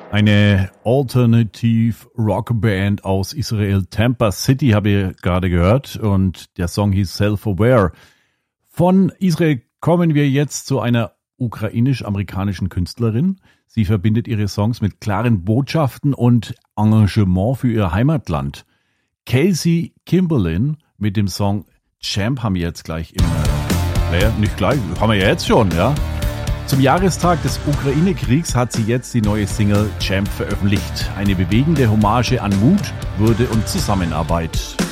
Eine Alternative Rockband aus Israel, Tampa City, habe ich gerade gehört, und der Song hieß Self-Aware. Von Israel kommen wir jetzt zu einer ukrainisch-amerikanischen Künstlerin. Sie verbindet ihre Songs mit klaren Botschaften und Engagement für ihr Heimatland. Kelsey Kimberlin mit dem Song Champ haben wir jetzt gleich im nicht gleich, haben wir ja jetzt schon, ja. Zum Jahrestag des Ukraine-Kriegs hat sie jetzt die neue Single Champ veröffentlicht. Eine bewegende Hommage an Mut, Würde und Zusammenarbeit.